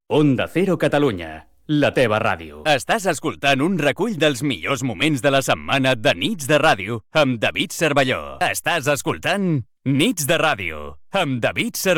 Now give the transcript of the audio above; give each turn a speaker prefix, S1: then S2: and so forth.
S1: Onda Cero Catalunya, la teva ràdio.
S2: Estàs escoltant un recull dels millors moments de la setmana de Nits de Ràdio amb David Cervelló. Estàs escoltant Nits de Ràdio amb David Cervelló.